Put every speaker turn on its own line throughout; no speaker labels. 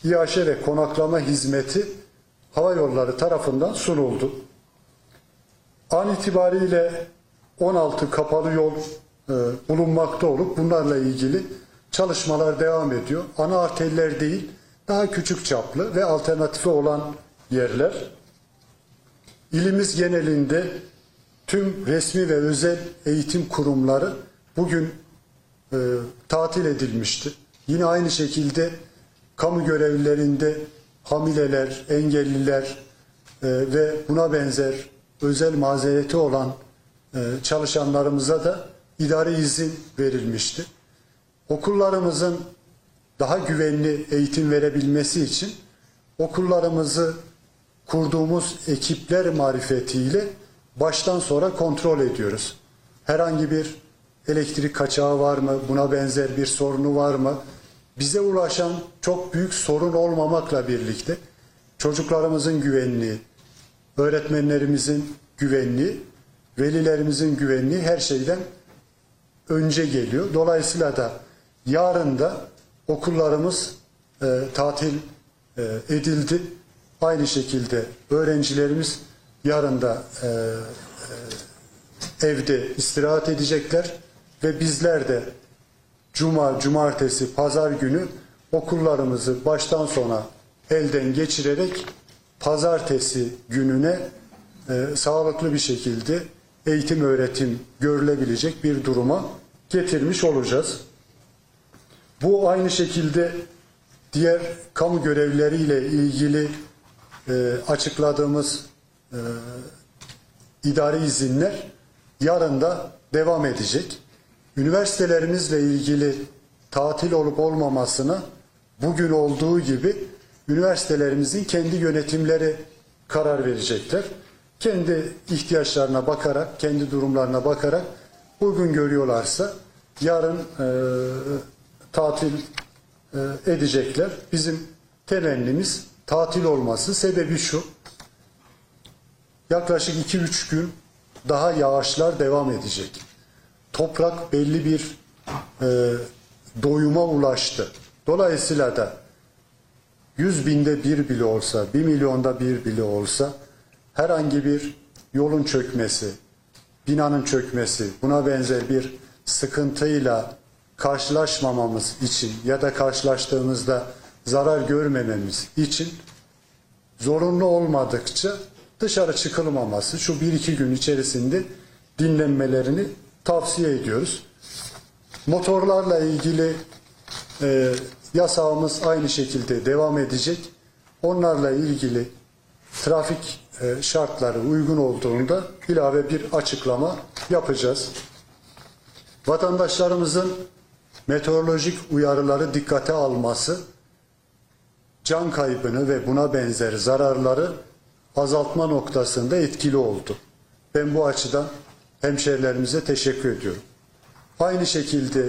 İAŞe ve konaklama hizmeti hava yolları tarafından sunuldu. An itibariyle 16 kapalı yol bulunmakta olup bunlarla ilgili çalışmalar devam ediyor. Ana arterler değil, daha küçük çaplı ve alternatifi olan yerler. İlimiz genelinde tüm resmi ve özel eğitim kurumları bugün tatil edilmişti. Yine aynı şekilde kamu görevlilerinde hamileler, engelliler ve buna benzer özel mazereti olan çalışanlarımıza da idari izin verilmişti. Okullarımızın daha güvenli eğitim verebilmesi için okullarımızı kurduğumuz ekipler marifetiyle baştan sona kontrol ediyoruz. Herhangi bir elektrik kaçağı var mı? Buna benzer bir sorunu var mı? Bize ulaşan çok büyük sorun olmamakla birlikte çocuklarımızın güvenliği, öğretmenlerimizin güvenliği, velilerimizin güvenliği her şeyden önce geliyor. Dolayısıyla da yarın da okullarımız tatil edildi. Aynı şekilde öğrencilerimiz yarın da evde istirahat edecekler ve bizler de cuma, cumartesi, pazar günü okullarımızı baştan sona elden geçirerek pazartesi gününe sağlıklı bir şekilde eğitim öğretim görülebilecek bir duruma getirmiş olacağız. Bu aynı şekilde diğer kamu görevlileriyle ilgili açıkladığımız idari izinler yarın da devam edecek. Üniversitelerimizle ilgili tatil olup olmamasına bugün olduğu gibi üniversitelerimizin kendi yönetimleri karar verecekler. Kendi ihtiyaçlarına bakarak, kendi durumlarına bakarak uygun görüyorlarsa yarın tatil edecekler. Bizim temennimiz tatil olması. Sebebi şu: yaklaşık 2-3 gün daha yağışlar devam edecek. Toprak belli bir doyuma ulaştı. Dolayısıyla da 100 binde bir bile olsa, 1 milyonda bir bile olsa herhangi bir yolun çökmesi, binanın çökmesi, buna benzer bir sıkıntıyla karşılaşmamamız için ya da karşılaştığımızda zarar görmememiz için zorunlu olmadıkça dışarı çıkılmaması, şu 1-2 gün içerisinde dinlenmelerini tavsiye ediyoruz. Motorlarla ilgili yasağımız aynı şekilde devam edecek. Onlarla ilgili trafik şartları uygun olduğunda ilave bir açıklama yapacağız. Vatandaşlarımızın meteorolojik uyarıları dikkate alması, can kaybını ve buna benzer zararları azaltma noktasında etkili oldu. Ben bu açıdan hemşehrilerimize teşekkür ediyorum. Aynı şekilde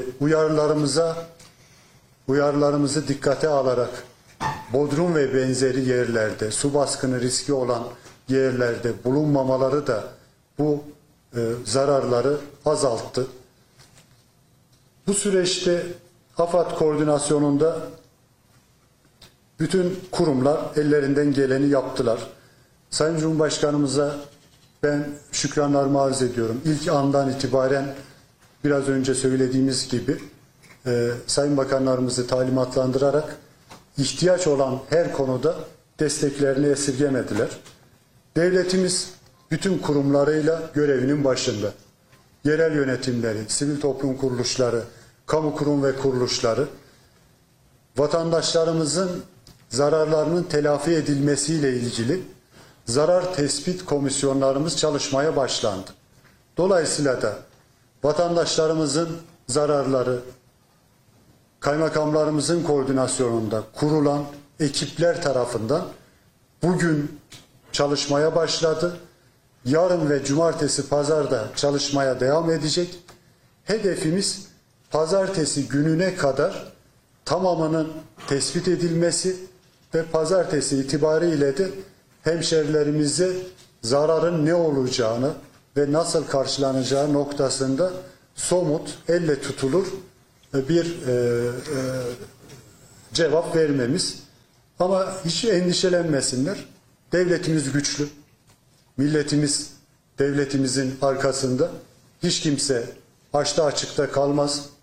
uyarılarımızı dikkate alarak Bodrum ve benzeri yerlerde, su baskını riski olan yerlerde bulunmamaları da bu zararları azalttı. Bu süreçte AFAD koordinasyonunda bütün kurumlar ellerinden geleni yaptılar. Sayın Cumhurbaşkanımıza ben şükranlarımı arz ediyorum. İlk andan itibaren biraz önce söylediğimiz gibi Sayın Bakanlarımızı talimatlandırarak ihtiyaç olan her konuda desteklerini esirgemediler. Devletimiz bütün kurumlarıyla görevinin başında. Yerel yönetimleri, sivil toplum kuruluşları, kamu kurum ve kuruluşları, vatandaşlarımızın zararlarının telafi edilmesiyle ilgili zarar tespit komisyonlarımız çalışmaya başlandı. Dolayısıyla da vatandaşlarımızın zararları kaymakamlarımızın koordinasyonunda kurulan ekipler tarafından bugün çalışmaya başladı. Yarın ve cumartesi, pazarda çalışmaya devam edecek. Hedefimiz pazartesi gününe kadar tamamının tespit edilmesi ve pazartesi itibariyle de hemşerilerimize zararın ne olacağını ve nasıl karşılanacağı noktasında somut, elle tutulur bir cevap vermemiz. Ama hiç endişelenmesinler. Devletimiz güçlü. Milletimiz devletimizin arkasında. Hiç kimse açta açıkta kalmaz.